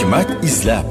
Hikmat izlab.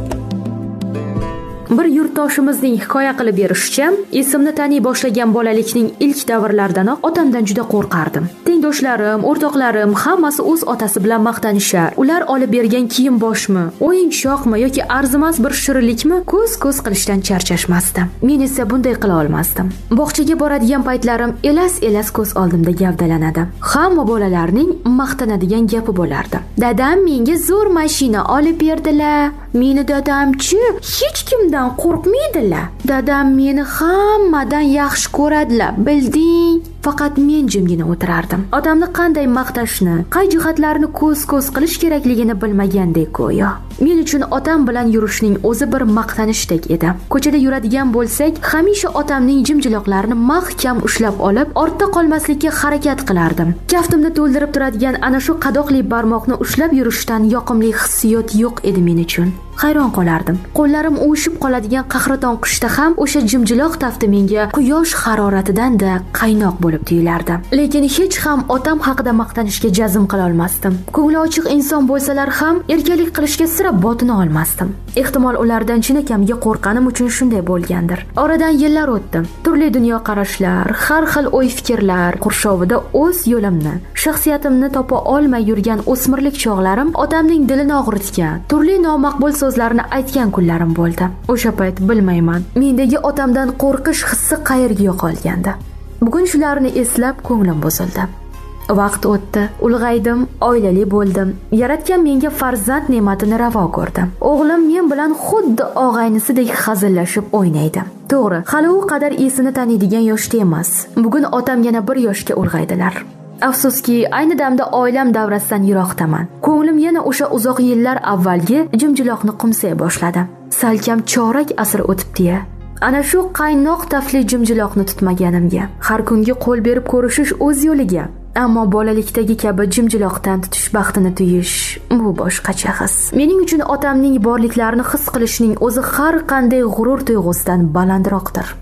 Bir yurtdoshimizning hikoya qilib berishicha, esimni taniy boshlagan bolalikning ilk davrlaridanoq otamdan juda qo'rqardim. Tengdoshlarim, o'rtoqlarim hammasi o'z otasi bilan maqtanishar. Ular olib bergan kiyim boshmi, o'yinchoqmi yoki arzimas bir shirinlikmi ko'z qilishdan charchashmasdi. Men esa bunday qila olmasdim. Bog'chaga boradigan paytlarim elas ko'z oldimda gavdalanadi. Hamma bolalarning maqtanadigan gapi bo'lardi. Dadam menga zo'r mashina olib berdilar. Meni dadamchi hech kimdan qo'rqmaydilar. Dadam meni hammadan yaxshi ko'radilar, bilding? Faqat men jimgina o'tirardim. Otamni qanday maqtashni, qay jihatlarini ko'z qilish kerakligini bilmagandek go'yo. Men uchun otam bilan yurishning o'zi bir maqtanishdek edi. Ko'chada yuradigan bo'lsak, hamisha otamning jimjiloqlarini mahkam ushlab olib, ortda qolmaslikka harakat qilardim. Kaftimni to'ldirib turadigan ana shu qadoqli barmoqni ushlab yurishdan yoqimli hissiyot yo'q edi men uchun. Hayron qolardim. Qo'llarim uvishib qoladigan qahraton qishda ham o'sha jimjiloq tafti menga quyosh haroratidan-da qaynoq bo'lib tuyulardi. Lekin hech ham otam haqida maqtanishga jazm qila olmasdim. Ko'ngli ochiq inson bo'lsalar ham erkalik qilishga sira botina olmasdim. Ehtimol ulardan chinakamiga qo'rqqanim uchun shunday bo'lgandir. Oradan yillar o'tdi. Turli dunyo qarashlar, har xil o'y-fikrlar qurshovida o'z yo'limni, shaxsiyatimni topa olmay yurgan o'smirlik chog'larim otamning dilini og'ritgan, turli nomaqbul so'zlarni aytgan kunlarim bo'ldi. O'sha payt bilmayman, mendagi otamdan qo'rqish hissi qayerga yo'qolgandi. Bugun shularni eslab ko'nglim buzildi. Vaqt o'tdi, ulg'aydim, oilali bo'ldim. Yaratgan menga farzand ne'matini ravo ko'rdi. O'g'lim men bilan xuddi og'aynisidek hazillashib o'ynaydi. To'g'ri, hali u qadar esini taniydigan yoshda emas. Bugun otam yana bir yoshga ulg'aydilar. Afsuski, ayni damda oilam davrasidan yiroqdaman. Ko'nglim yana o'sha uzoq yillar avvalgi jimjiloqni qumsay boshladi. Salkam chorak asr o'tibdi-ya. Ana shu qaynoq tafli jimjiloqni tutmaganimga, har kunga qo'l berib ko'rishish o'z yo'liga. Ammo bolalikdagi kabi jimjiloqdan tutish baxtini tuyish bu boshqacha his. Mening uchun otamning borliklarini his qilishning o'zi har qanday g'urur tuyg'usidan balandroqdir.